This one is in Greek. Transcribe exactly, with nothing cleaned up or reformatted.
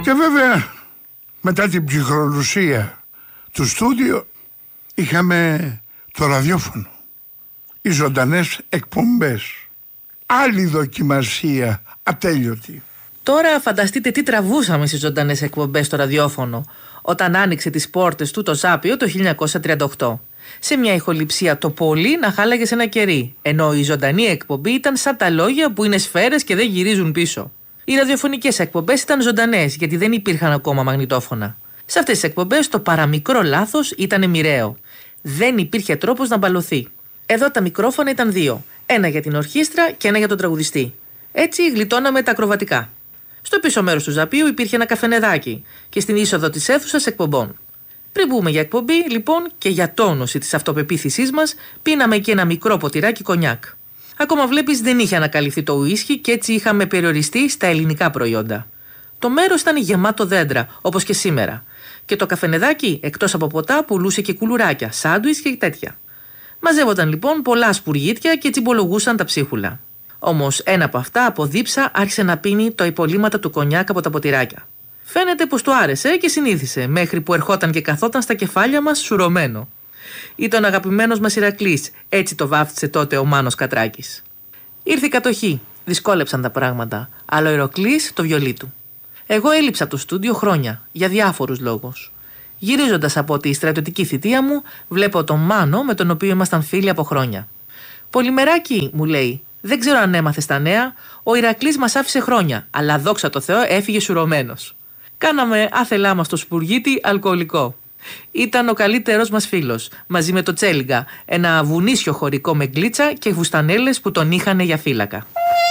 Και βέβαια μετά την ψυχρολουσία του στούντιο είχαμε το ραδιόφωνο, οι ζωντανές εκπομπές, άλλη δοκιμασία ατέλειωτη. Τώρα φανταστείτε τι τραβούσαμε στις ζωντανές εκπομπές στο ραδιόφωνο όταν άνοιξε τις πόρτες του το Ζάπιο το χίλια εννιακόσια τριάντα οκτώ. Σε μια ηχοληψία το πολύ να χάλαγε σε ένα κερί, ενώ η ζωντανή εκπομπή ήταν σαν τα λόγια που είναι σφαίρες και δεν γυρίζουν πίσω. Οι ραδιοφωνικές εκπομπές ήταν ζωντανές γιατί δεν υπήρχαν ακόμα μαγνητόφωνα. Σε αυτές τις εκπομπές το παραμικρό λάθος ήταν μοιραίο. Δεν υπήρχε τρόπος να μπαλωθεί. Εδώ τα μικρόφωνα ήταν δύο. Ένα για την ορχήστρα και ένα για τον τραγουδιστή. Έτσι γλιτώναμε τα ακροβατικά. Στο πίσω μέρος του Ζαπίου υπήρχε ένα καφενεδάκι και στην είσοδο της αίθουσας εκπομπών. Πριν μπούμε για εκπομπή, λοιπόν, και για τόνωση της αυτοπεποίθησής μας, πίναμε και ένα μικρό ποτηράκι κονιάκ. Ακόμα βλέπεις δεν είχε ανακαλυφθεί το ουίσκι και έτσι είχαμε περιοριστεί στα ελληνικά προϊόντα. Το μέρος ήταν γεμάτο δέντρα, όπως και σήμερα. Και το καφενεδάκι, εκτός από ποτά, πουλούσε και κουλουράκια, σάντουιτς και τέτοια. Μαζεύονταν λοιπόν πολλά σπουργίτια και τσιμπολογούσαν τα ψίχουλα. Όμως ένα από αυτά από δίψα άρχισε να πίνει το υπολείμματα του κονιάκ από τα ποτηράκια. Φαίνεται πως του άρεσε και συνήθισε, μέχρι που ερχόταν και καθόταν στα κεφάλια μας σουρωμένο. Ήταν ο αγαπημένος μας Ηρακλής, έτσι το βάφτισε τότε ο Μάνος Κατράκης. Ήρθε η κατοχή, δυσκόλεψαν τα πράγματα, αλλά ο Ηρακλής το βιολί του. Εγώ έλειψα από το στούντιο χρόνια, για διάφορους λόγους. Γυρίζοντας από τη στρατιωτική θητεία μου, βλέπω τον Μάνο με τον οποίο ήμασταν φίλοι από χρόνια. «Πολυμεράκι», μου λέει, «δεν ξέρω αν έμαθες τα νέα, ο Ηρακλής μας άφησε χρόνια, αλλά δόξα τω Θεώ έφυγε σουρωμένος». Κάναμε άθελά μας το σπουργίτι αλκοολικό. Ήταν ο καλύτερος μας φίλος, μαζί με το Τσέλιγκα, ένα βουνίσιο χωρικό με γκλίτσα και βουστανέλες που τον είχανε για φύλακα.